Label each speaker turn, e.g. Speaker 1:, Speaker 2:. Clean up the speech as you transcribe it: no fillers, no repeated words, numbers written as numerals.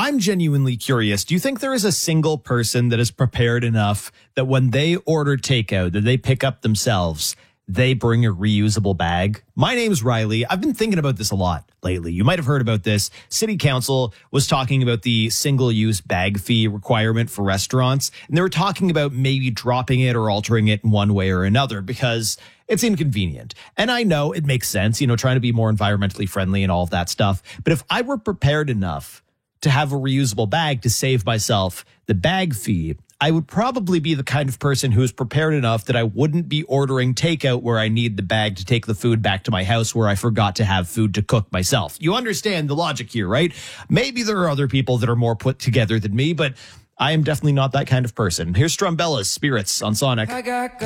Speaker 1: I'm genuinely curious. Do you think there is a single person that is prepared enough that when they order takeout, that they pick up themselves, they bring a reusable bag? My name's Riley. I've been thinking about this a lot lately. You might have heard about this. City Council was talking about the single-use bag fee requirement for restaurants, and they were talking about maybe dropping it or altering it in one way or another because it's inconvenient. And I know it makes sense, trying to be more environmentally friendly and all of that stuff. But if I were prepared enough to have a reusable bag to save myself the bag fee, I would probably be the kind of person who is prepared enough that I wouldn't be ordering takeout where I need the bag to take the food back to my house where I forgot to have food to cook myself. You understand the logic here, right? Maybe there are other people that are more put together than me, but I am definitely not that kind of person. Here's Strumbella's Spirits on Sonic.